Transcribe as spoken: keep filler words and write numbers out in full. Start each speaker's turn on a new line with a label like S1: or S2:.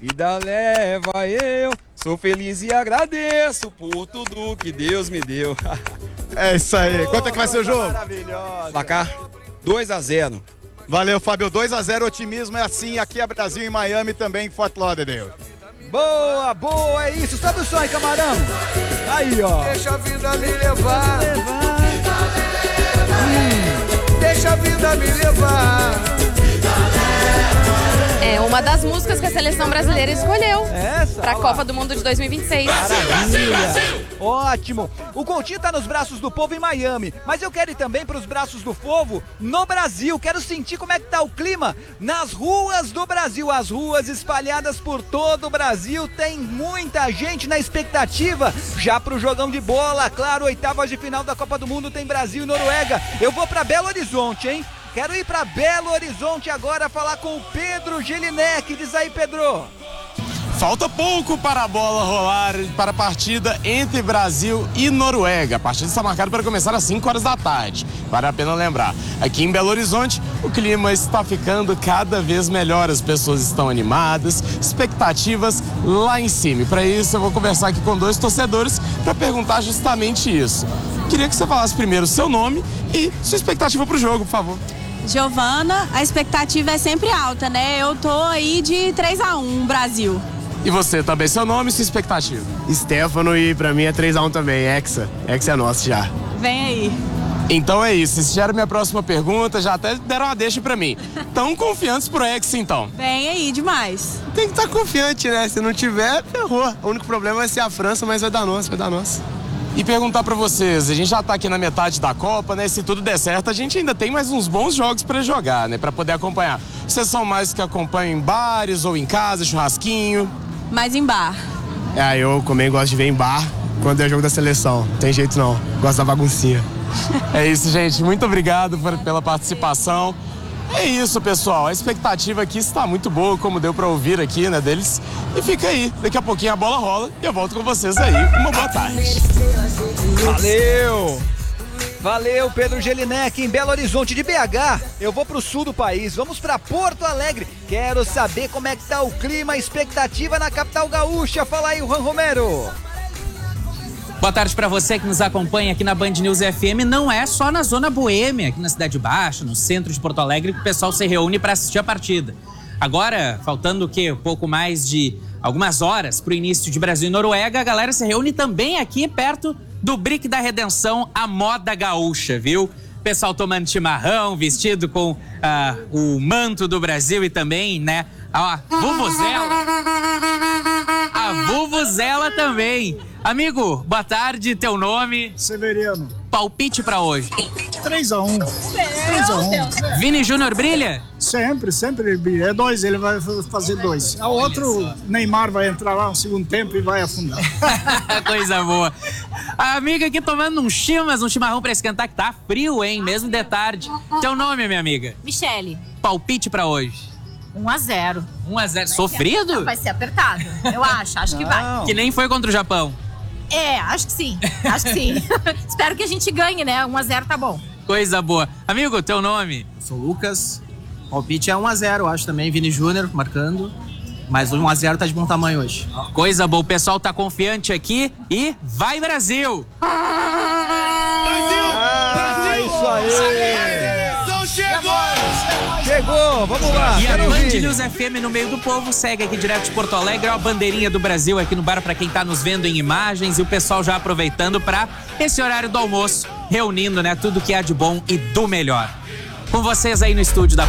S1: vida leva eu, sou feliz e agradeço por tudo que Deus me deu.
S2: É isso aí. Quanto é que vai ser o jogo?
S1: Maravilhosa. Placar dois a zero.
S2: Valeu, Fábio. dois a zero, otimismo é assim. Aqui é Brasil, em Miami, também em Fort Lauderdale.
S3: Boa, boa, é isso. Sobe o som aí, camarão. Aí, ó.
S4: Deixa a vida me levar. Hum, deixa a vida me levar.
S5: É uma das músicas que a seleção brasileira escolheu para a
S3: olha lá.
S5: Copa do Mundo de dois mil e vinte e seis.
S3: Maravilha. Ótimo. O Coutinho tá nos braços do povo em Miami, mas eu quero ir também para os braços do povo no Brasil. Quero sentir como é que tá o clima nas ruas do Brasil. As ruas espalhadas por todo o Brasil. Tem muita gente na expectativa já pro jogão de bola. Claro, oitavas de final da Copa do Mundo tem Brasil e Noruega. Eu vou para Belo Horizonte, hein? Quero ir para Belo Horizonte agora falar com o Pedro Gelinek. Diz aí, Pedro.
S6: Falta pouco para a bola rolar para a partida entre Brasil e Noruega. A partida está marcada para começar às cinco horas da tarde. Vale a pena lembrar. Aqui em Belo Horizonte, o clima está ficando cada vez melhor. As pessoas estão animadas, expectativas lá em cima. E para isso, eu vou conversar aqui com dois torcedores para perguntar justamente isso. Queria que você falasse primeiro o seu nome e sua expectativa para o jogo, por favor.
S7: Giovana, a expectativa é sempre alta, né? Eu tô aí de três a um Brasil.
S6: E você também, seu nome e sua expectativa?
S8: Stefano, e pra mim é três a um também, Hexa. Hexa é nosso já.
S7: Vem aí.
S6: Então é isso, essa já era a minha próxima pergunta, já até deram uma deixa pra mim. Tão confiantes pro Hexa, então?
S7: Vem aí, demais.
S8: Tem que estar confiante, né? Se não tiver, ferrou. O único problema vai ser a França, mas vai dar nosso, vai dar nosso.
S6: E perguntar pra vocês, a gente já tá aqui na metade da Copa, né? Se tudo der certo, a gente ainda tem mais uns bons jogos pra jogar, né? Pra poder acompanhar. Vocês são mais que acompanham em bares ou em casa, churrasquinho?
S7: Mais em bar.
S8: É, eu também gosto de ver em bar quando é jogo da seleção. Não tem jeito não, gosto da baguncinha.
S6: É isso, gente. Muito obrigado por, pela participação. É isso, pessoal. A expectativa aqui está muito boa, como deu pra ouvir aqui, né, deles. E fica aí. Daqui a pouquinho a bola rola e eu volto com vocês aí. Uma boa tarde.
S3: Valeu! Valeu, Pedro Gelinek, em Belo Horizonte. De B H, eu vou pro sul do país, vamos pra Porto Alegre. Quero saber como é que tá o clima, a expectativa na capital gaúcha. Fala aí, Juan Romero.
S9: Boa tarde para você que nos acompanha aqui na Band News F M. Não é só na Zona Boêmia, aqui na Cidade Baixa, no centro de Porto Alegre, que o pessoal se reúne para assistir a partida. Agora, faltando o quê? Um pouco mais de algumas horas para o início de Brasil e Noruega, a galera se reúne também aqui perto do Brick da Redenção, a moda gaúcha, viu? Pessoal tomando chimarrão, vestido com ah, o manto do Brasil e também, né, a vuvuzela. A vuvuzela também. Amigo, boa tarde, teu nome?
S10: Severiano.
S9: Palpite pra hoje.
S10: três a um. três a um.
S9: Vini Júnior brilha?
S10: Sempre, sempre ele brilha. É dois, ele vai fazer dois. O outro, Neymar vai entrar lá no segundo tempo e vai afundar.
S9: Coisa boa. A amiga aqui tomando um chimas, um chimarrão pra esquentar, que tá frio, hein? Mesmo de tarde. Teu nome, minha amiga?
S11: Michele.
S9: Palpite pra hoje.
S11: um a zero.
S9: um a zero. Sofrido?
S11: Não, vai ser apertado. Eu acho, acho que vai.
S9: Que nem foi contra o Japão.
S11: É, acho que sim. Acho que sim. Espero que a gente ganhe, né? um a zero tá bom.
S9: Coisa boa. Amigo, teu nome?
S12: Eu sou o Lucas. Palpite é um a zero, acho também. Vini Júnior marcando. Mas o um a zero tá de bom tamanho hoje.
S9: Coisa boa. O pessoal tá confiante aqui e vai, Brasil!
S3: Brasil! Ah, isso aí!
S4: Chegou!
S3: Chegou, vamos lá.
S9: E a
S3: Band
S9: News F M no meio do povo segue aqui direto de Porto Alegre. Ó, a bandeirinha do Brasil aqui no bar para quem tá nos vendo em imagens e o pessoal já aproveitando para esse horário do almoço, reunindo, né, tudo que há de bom e do melhor. Com vocês aí no estúdio da